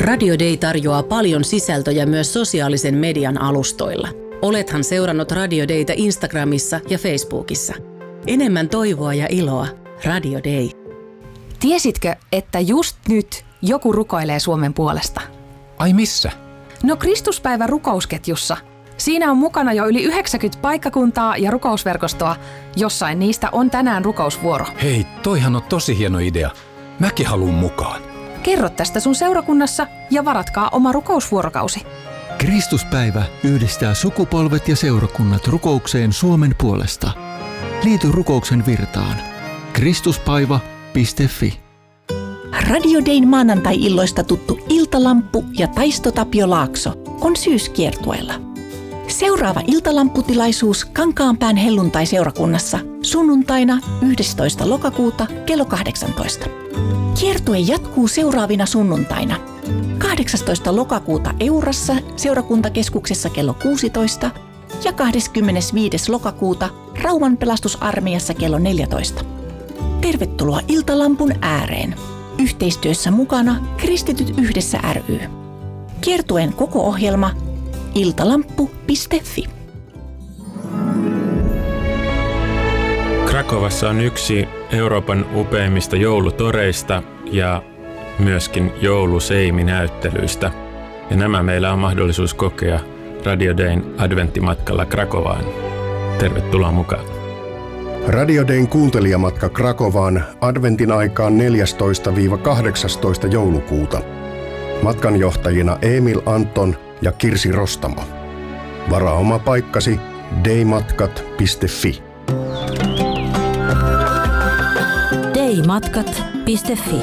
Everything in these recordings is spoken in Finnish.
Radio Day tarjoaa paljon sisältöjä myös sosiaalisen median alustoilla. Olethan seurannut Radio Daytä Instagramissa ja Facebookissa. Enemmän toivoa ja iloa. Radio Day. Tiesitkö, että just nyt joku rukoilee Suomen puolesta? Ai missä? No Kristuspäivä rukousketjussa. Siinä on mukana jo yli 90 paikkakuntaa ja rukousverkostoa. Jossain niistä on tänään rukousvuoro. Hei, toihan on tosi hieno idea. Mäkin haluun mukaan. Kerro tästä sun seurakunnassa ja varatkaa oma rukousvuorokausi. Kristuspäivä yhdistää sukupolvet ja seurakunnat rukoukseen Suomen puolesta. Liity rukouksen virtaan. Kristuspaiva.fi. Radio Dayn maanantai-illoista tuttu Iltalamppu ja Taisto Tapio Laakso on syyskiertueella. Seuraava iltalampputilaisuus Kankaanpään helluntai-seurakunnassa sunnuntaina 11. lokakuuta kello 18. Kiertue jatkuu seuraavina sunnuntaina. 18. lokakuuta Eurassa seurakuntakeskuksessa kello 16 ja 25. lokakuuta Rauman pelastusarmeijassa kello 14. Tervetuloa Iltalampun ääreen. Yhteistyössä mukana Kristityt yhdessä ry. Kiertueen koko ohjelma iltalamppu.fi. Krakovassa on yksi Euroopan upeimmista joulutoreista ja myöskin jouluseimi-näyttelyistä. Ja nämä meillä on mahdollisuus kokea Radio Dayn adventtimatkalla Krakovaan. Tervetuloa mukaan. Radio Dayn kuuntelijamatka Krakovaan adventin aikaan 14-18 joulukuuta. Matkanjohtajina Emil Anton ja Kirsi Rostamo. Varaa oma paikkasi daymatkat.fi. daymatkat.fi.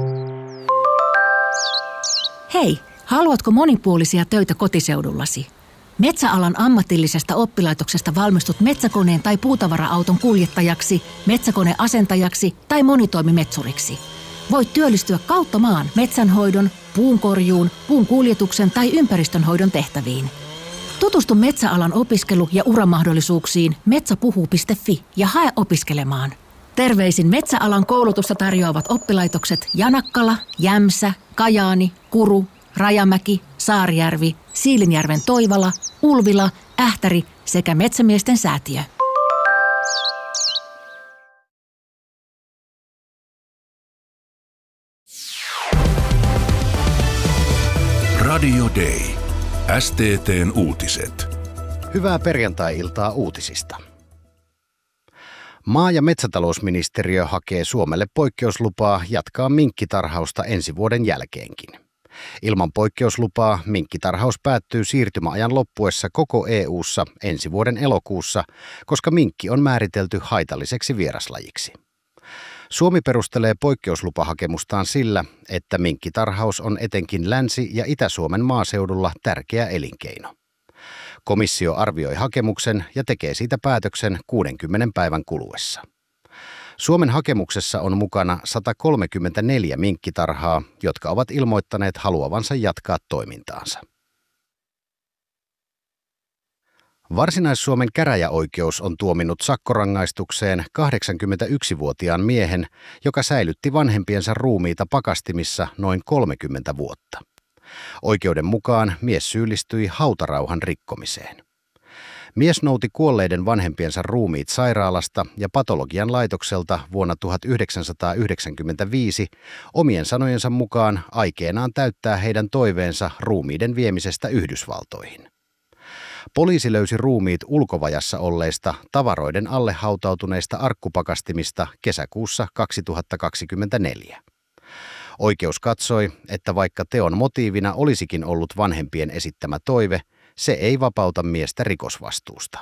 Hei, haluatko monipuolisia töitä kotiseudullasi? Metsäalan ammatillisesta oppilaitoksesta valmistut metsäkoneen tai puutavara-auton kuljettajaksi, metsäkoneasentajaksi tai monitoimimetsuriksi. Voit työllistyä kautta maan metsänhoidon, puunkorjuun, puun kuljetuksen tai ympäristönhoidon tehtäviin. Tutustu metsäalan opiskelu- ja uramahdollisuuksiin metsäpuhuu.fi ja hae opiskelemaan. Terveisin metsäalan koulutusta tarjoavat oppilaitokset Janakkala, Jämsä, Kajaani, Kuru, Rajamäki, Saarijärvi, Siilinjärven Toivala, Ulvila, Ähtäri sekä Metsämiesten säätiö. Radio Day. STT:n uutiset. Hyvää perjantai-iltaa uutisista. Maa- ja metsätalousministeriö hakee Suomelle poikkeuslupaa jatkaa minkkitarhausta ensi vuoden jälkeenkin. Ilman poikkeuslupaa minkkitarhaus päättyy siirtymäajan loppuessa koko EU:ssa ensi vuoden elokuussa, koska minkki on määritelty haitalliseksi vieraslajiksi. Suomi perustelee poikkeuslupahakemustaan sillä, että minkkitarhaus on etenkin Länsi- ja Itä-Suomen maaseudulla tärkeä elinkeino. Komissio arvioi hakemuksen ja tekee siitä päätöksen 60 päivän kuluessa. Suomen hakemuksessa on mukana 134 minkkitarhaa, jotka ovat ilmoittaneet haluavansa jatkaa toimintaansa. Varsinais-Suomen käräjäoikeus on tuominnut sakkorangaistukseen 81-vuotiaan miehen, joka säilytti vanhempiensa ruumiita pakastimissa noin 30 vuotta. Oikeuden mukaan mies syyllistyi hautarauhan rikkomiseen. Mies nouti kuolleiden vanhempiensa ruumiit sairaalasta ja patologian laitokselta vuonna 1995 omien sanojensa mukaan aikeenaan täyttää heidän toiveensa ruumiiden viemisestä Yhdysvaltoihin. Poliisi löysi ruumiit ulkovajassa olleista tavaroiden alle hautautuneista arkkupakastimista kesäkuussa 2024. Oikeus katsoi, että vaikka teon motiivina olisikin ollut vanhempien esittämä toive, se ei vapauta miestä rikosvastuusta.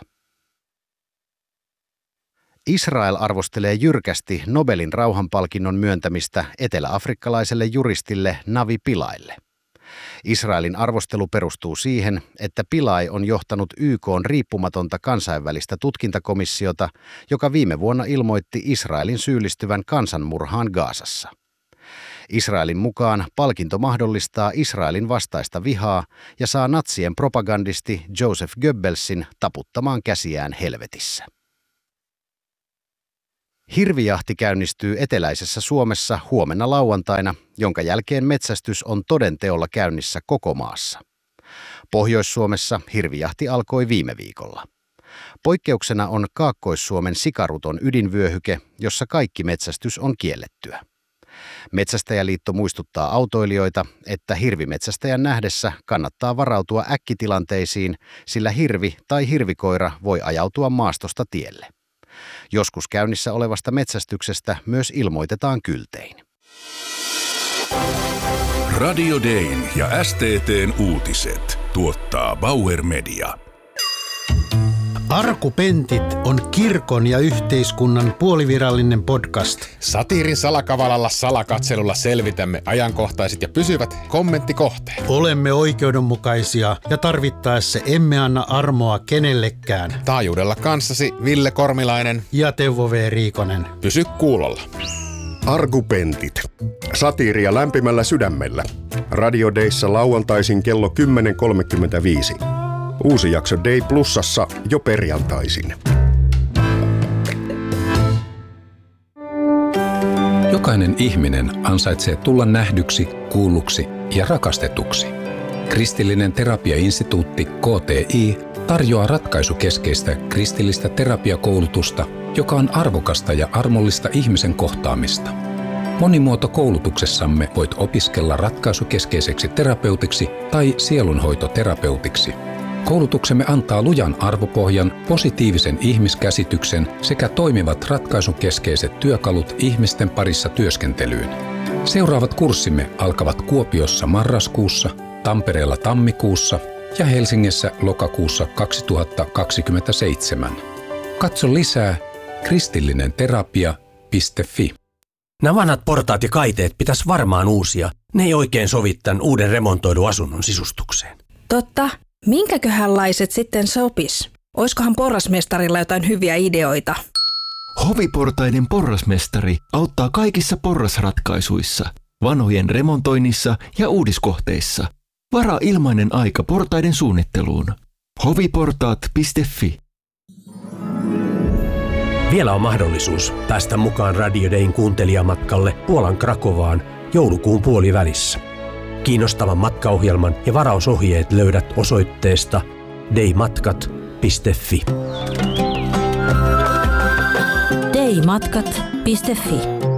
Israel arvostelee jyrkästi Nobelin rauhanpalkinnon myöntämistä eteläafrikkalaiselle juristille Navi Pilaille. Israelin arvostelu perustuu siihen, että Pillay on johtanut YK:n riippumatonta kansainvälistä tutkintakomissiota, joka viime vuonna ilmoitti Israelin syyllistyvän kansanmurhaan Gazassa. Israelin mukaan palkinto mahdollistaa Israelin vastaista vihaa ja saa natsien propagandisti Joseph Goebbelsin taputtamaan käsiään helvetissä. Hirvijahti käynnistyy eteläisessä Suomessa huomenna lauantaina, jonka jälkeen metsästys on toden teolla käynnissä koko maassa. Pohjois-Suomessa hirvijahti alkoi viime viikolla. Poikkeuksena on Kaakkois-Suomen sikaruton ydinvyöhyke, jossa kaikki metsästys on kiellettyä. Metsästäjäliitto muistuttaa autoilijoita, että hirvimetsästäjän nähdessä kannattaa varautua äkkitilanteisiin, sillä hirvi tai hirvikoira voi ajautua maastosta tielle. Joskus käynnissä olevasta metsästyksestä myös ilmoitetaan kyltein. Radio Dayn ja STT:n uutiset tuottaa Bauer Media. Arkupentit on kirkon ja yhteiskunnan puolivirallinen podcast. Satiirin salakavalalla salakatselulla selvitämme ajankohtaiset ja pysyvät kommenttikohteet. Olemme oikeudenmukaisia ja tarvittaessa emme anna armoa kenellekään. Taajuudella kanssasi Ville Kormilainen ja Teuvo V. Riikonen. Pysy kuulolla. Arkupentit. Satiiria lämpimällä sydämellä. Radio Dayssa lauantaisin kello 10.35. Uusi jakso Day Plusassa jo perjantaisin. Jokainen ihminen ansaitsee tulla nähdyksi, kuulluksi ja rakastetuksi. Kristillinen terapiainstituutti KTI tarjoaa ratkaisukeskeistä kristillistä terapiakoulutusta, joka on arvokasta ja armollista ihmisen kohtaamista. Monimuotokoulutuksessamme voit opiskella ratkaisukeskeiseksi terapeutiksi tai sielunhoitoterapeutiksi. Koulutuksemme antaa lujan arvopohjan, positiivisen ihmiskäsityksen sekä toimivat ratkaisukeskeiset työkalut ihmisten parissa työskentelyyn. Seuraavat kurssimme alkavat Kuopiossa marraskuussa, Tampereella tammikuussa ja Helsingissä lokakuussa 2027. Katso lisää kristillinenterapia.fi. Nämä vanhat portaat ja kaiteet pitäisi varmaan uusia. Ne ei oikein sovi tämän uuden remontoidun asunnon sisustukseen. Totta. Minkäköhänlaiset sitten sopis? Oiskohan porrasmestarilla jotain hyviä ideoita? Hoviportaiden porrasmestari auttaa kaikissa porrasratkaisuissa, vanhojen remontoinnissa ja uudiskohteissa. Varaa ilmainen aika portaiden suunnitteluun. hoviportaat.fi. Vielä on mahdollisuus päästä mukaan Radio Dayn kuuntelijamatkalle Puolan Krakovaan joulukuun puolivälissä. Kiinnostavan matkaohjelman ja varausohjeet löydät osoitteesta daymatkat.fi. daymatkat.fi.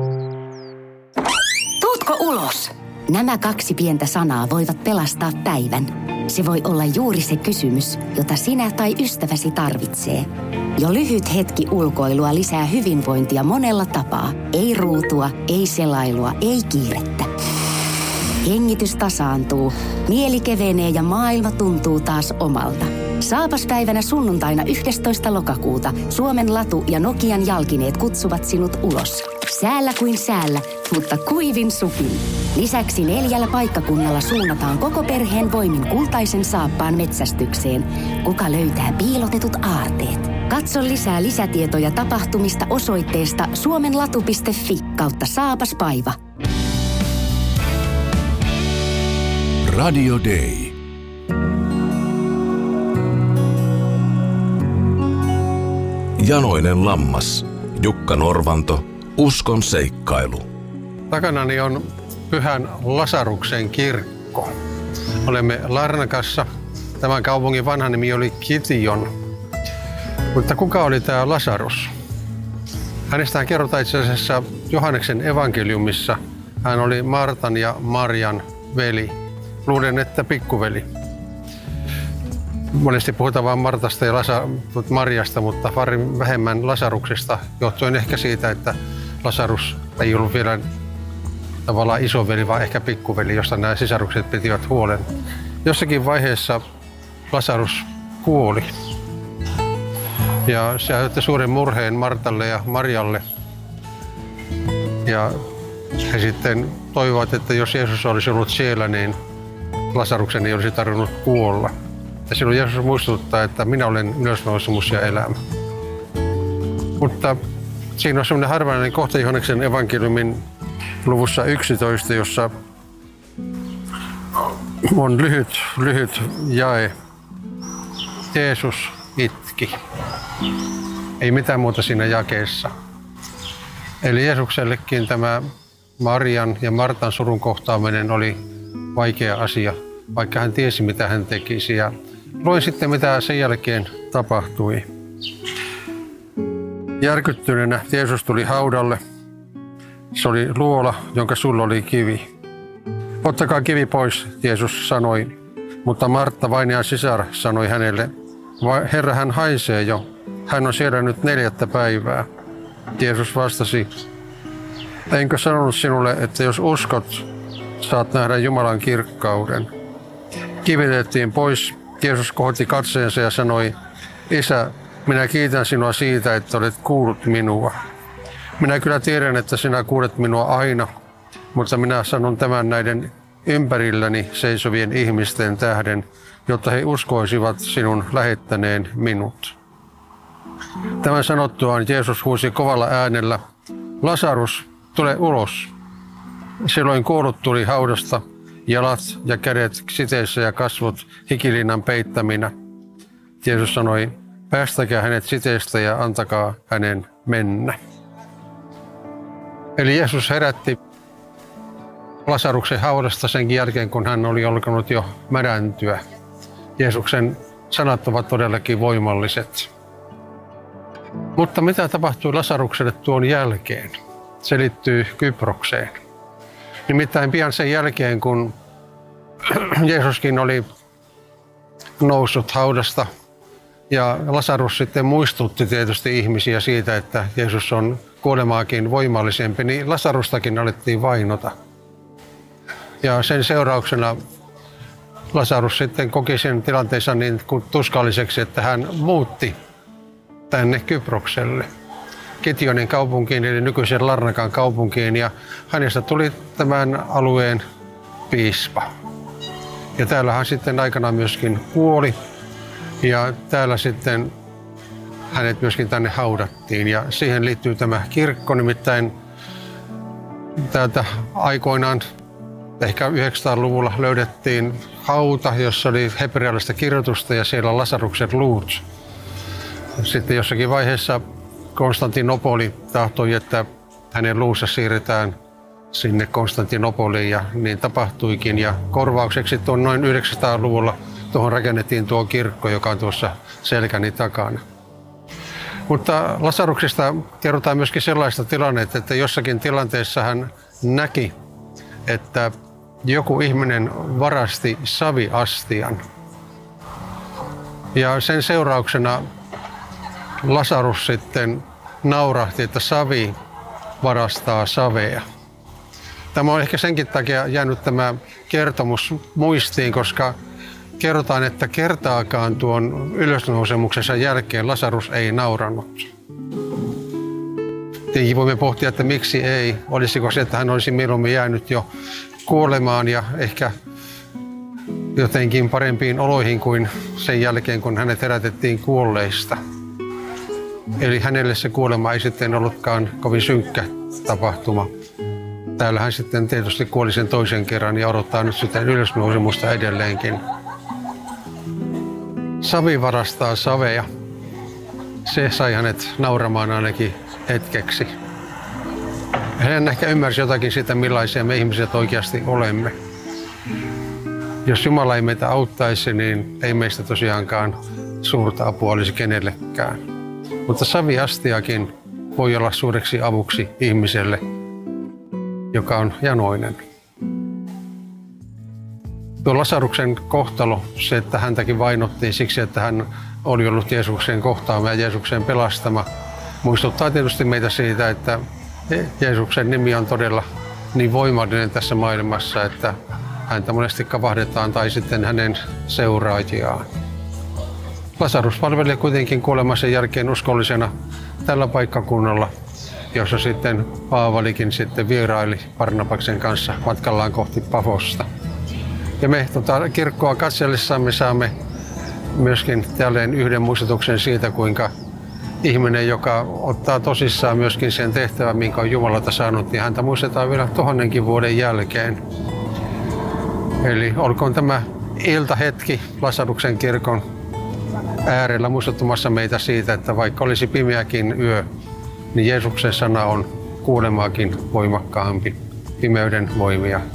Tuutko ulos? Nämä 2 pientä sanaa voivat pelastaa päivän. Se voi olla juuri se kysymys, jota sinä tai ystäväsi tarvitsee. Jo lyhyt hetki ulkoilua lisää hyvinvointia monella tapaa. Ei ruutua, ei selailua, ei kiirettä. Hengitys tasaantuu, mieli kevenee ja maailma tuntuu taas omalta. Saapaspäivänä sunnuntaina 11. lokakuuta Suomen Latu ja Nokian jalkineet kutsuvat sinut ulos. Säällä kuin säällä, mutta kuivin supin. Lisäksi 4 paikkakunnalla suunnataan koko perheen voimin kultaisen saappaan metsästykseen. Kuka löytää piilotetut aarteet? Katso lisää lisätietoja tapahtumista osoitteesta suomenlatu.fi/saapaspaiva. Radio Day. Janoinen lammas. Jukka Norvanto. Uskon seikkailu. Takanani on Pyhän Lasaruksen kirkko. Olemme Larnakassa. Tämän kaupungin vanha nimi oli Kition. Mutta kuka oli tämä Lasarus? Hänestähän kerrotaan itse asiassa Johanneksen evankeliumissa. Hän oli Martan ja Marian veli. Luulen, että pikkuveli. Monesti puhutaan vain Martasta ja Marjasta, mutta vähemmän Lasaruksesta, johtuen ehkä siitä, että Lasarus ei ollut vielä tavallaan isoveli, vaan ehkä pikkuveli, josta nämä sisarukset pitivät huolen. Jossakin vaiheessa Lasarus kuoli. Ja se aiheutti suuren murheen Martalle ja Marjalle. Ja he sitten toivoivat, että jos Jeesus olisi ollut siellä, niin Lasaruksen ei olisi tarvinnut kuolla. Ja silloin Jeesus muistuttaa, että minä olen ylösnousemus ja elämä. Mutta siinä on sellainen harvinainen kohta Johanneksen evankeliumin luvussa 11, jossa on lyhyt jae. Jeesus itki. Ei mitään muuta siinä jakeessa. Eli Jeesuksellekin tämä Marian ja Martan surun kohtaaminen oli vaikea asia, vaikka hän tiesi mitä hän tekisi. Ja luin sitten mitä sen jälkeen tapahtui. Järkyttyneenä Jeesus tuli haudalle. Se oli luola, jonka sulla oli kivi. Ottakaa kivi pois, Jeesus sanoi, mutta Martta, vainajan sisar, sanoi hänelle, Herra, hän haisee jo. Hän on siellä nyt 4. päivää. Jeesus vastasi, enkö sanonut sinulle, että jos uskot, saat nähdä Jumalan kirkkauden. Kivitettiin pois. Jeesus kohotti katseensa ja sanoi, Isä, minä kiitän sinua siitä, että olet kuullut minua. Minä kyllä tiedän, että sinä kuulet minua aina, mutta minä sanon tämän näiden ympärilläni seisovien ihmisten tähden, jotta he uskoisivat sinun lähettäneen minut. Tämän sanottuaan Jeesus huusi kovalla äänellä, Lasarus, tule ulos. Silloin kuollut tuli haudasta, jalat ja kädet siteissä ja kasvot hikilinnan peittäminä. Jeesus sanoi, päästäkää hänet siteistä ja antakaa hänen mennä. Eli Jeesus herätti Lasaruksen haudasta sen jälkeen, kun hän oli alkanut jo mädäntyä. Jeesuksen sanat ovat todellakin voimalliset. Mutta mitä tapahtui Lasarukselle tuon jälkeen? Se liittyy Kyprokseen. Nimittäin pian sen jälkeen, kun Jeesuskin oli noussut haudasta ja Lasarus sitten muistutti tietysti ihmisiä siitä, että Jeesus on kuolemaakin voimallisempi, niin Lasarustakin alettiin vainota. Ja sen seurauksena Lasarus sitten koki sen tilanteensa niin tuskalliseksi, että hän muutti tänne Kyprokselle, Kitionin kaupunkiin eli nykyisen Larnakan kaupunkiin, ja hänestä tuli tämän alueen piispa. Ja täällä hän sitten aikanaan myöskin kuoli ja täällä sitten hänet myöskin tänne haudattiin ja siihen liittyy tämä kirkko, nimittäin täältä aikoinaan ehkä 900-luvulla löydettiin hauta, jossa oli hebrealaista kirjoitusta ja siellä on Lasaruksen luut. Sitten jossakin vaiheessa Konstantinopoli tahtoi, että hänen luunsa siirretään sinne Konstantinopoliin ja niin tapahtuikin. Ja korvaukseksi tuon noin 900-luvulla tuohon rakennettiin tuo kirkko, joka on tuossa selkäni takana. Mutta Lasaruksesta kerrotaan myöskin sellaista tilannetta, että jossakin tilanteessa hän näki, että joku ihminen varasti saviastian. Ja sen seurauksena Lasarus sitten naurahti, että savi varastaa savea. Tämä on ehkä senkin takia jäänyt tämä kertomus muistiin, koska kerrotaan, että kertaakaan tuon ylösnousemuksensa jälkeen Lasarus ei naurannut. Tietenkin voimme pohtia, että miksi ei. Olisiko se, että hän olisi mieluummin jäänyt jo kuolemaan ja ehkä jotenkin parempiin oloihin kuin sen jälkeen, kun hänet herätettiin kuolleista. Eli hänelle se kuolema ei sitten ollutkaan kovin synkkä tapahtuma. Täällä hän sitten tietysti kuoli sen toisen kerran ja odottaa nyt sitten ylösnousemusta edelleenkin. Savi varastaa savea. Se sai hänet nauramaan ainakin hetkeksi. Hän ehkä ymmärsi jotakin siitä, millaisia me ihmiset oikeasti olemme. Jos Jumala ei meitä auttaisi, niin ei meistä tosiaankaan suurta apua olisi kenellekään. Mutta saviastiakin voi olla suureksi avuksi ihmiselle, joka on janoinen. Tuo Lasaruksen kohtalo, se, että häntäkin vainottiin siksi, että hän oli ollut Jeesuksen kohtaama ja Jeesuksen pelastama, muistuttaa tietysti meitä siitä, että Jeesuksen nimi on todella niin voimallinen tässä maailmassa, että häntä monesti kavahdetaan tai sitten hänen seuraajiaan. Lasarus palveli kuitenkin kuolemansa jälkeen uskollisena tällä paikkakunnalla, jossa sitten Paavalikin sitten vieraili Barnabaksen kanssa matkallaan kohti Pafosta. Ja me kirkkoa katsellessamme saamme myöskin jälleen yhden muistutuksen siitä, kuinka ihminen, joka ottaa tosissaan myöskin sen tehtävän, minkä on Jumalalta saanut, niin häntä muistetaan vielä 1000 vuoden jälkeen. Eli olkoon tämä iltahetki Lasaruksen kirkon äärellä muistuttamassa meitä siitä, että vaikka olisi pimeäkin yö, niin Jeesuksen sana on kuulemaakin voimakkaampi pimeyden voimia